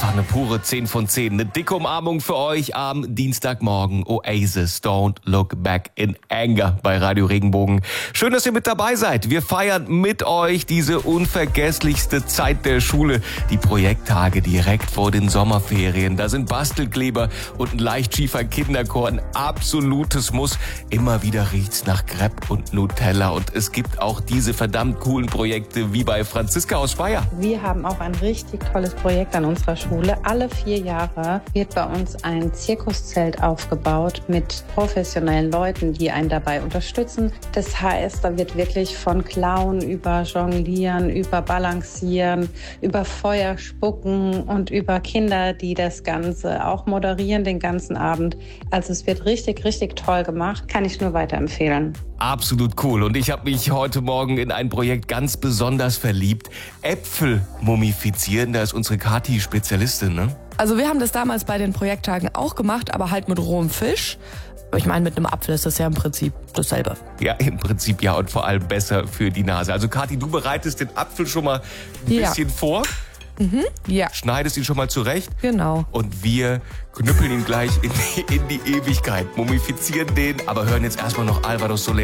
einfach eine pure 10 von 10. Eine dicke Umarmung für euch am Dienstagmorgen. Oasis, Don't Look Back in Anger bei Radio Regenbogen. Schön, dass ihr mit dabei seid. Wir feiern mit euch diese unvergesslichste Zeit der Schule. Die Projekttage direkt vor den Sommerferien. Da sind Bastelkleber und ein leicht schiefer Kinderchor ein absolutes Muss. Immer wieder riecht's nach Crepe und Nutella. Und es gibt auch diese verdammt coolen Projekte wie bei Franziska aus Speyer. Wir haben auch ein richtig tolles Projekt an unserer Schule. Alle 4 Jahre wird bei uns ein Zirkuszelt aufgebaut mit professionellen Leuten, die einen dabei unterstützen. Das heißt, da wird wirklich von Clown über Jonglieren, über Balancieren, über Feuer spucken und über Kinder, die das Ganze auch moderieren den ganzen Abend. Also es wird richtig, richtig toll gemacht. Kann ich nur weiterempfehlen. Absolut cool. Und ich habe mich heute Morgen in ein Projekt ganz besonders verliebt. Äpfel mumifizieren. Da ist unsere Kathi Spezialistin, ne? Also wir haben das damals bei den Projekttagen auch gemacht, aber halt mit rohem Fisch. Ich meine, mit einem Apfel ist das ja im Prinzip dasselbe. Ja, im Prinzip ja, und vor allem besser für die Nase. Also Kathi, du bereitest den Apfel schon mal ein bisschen vor. Ja. Schneidest ihn schon mal zurecht. Genau. Und wir knüppeln ihn gleich in die Ewigkeit, mumifizieren den, aber hören jetzt erstmal noch Alvaro Soler.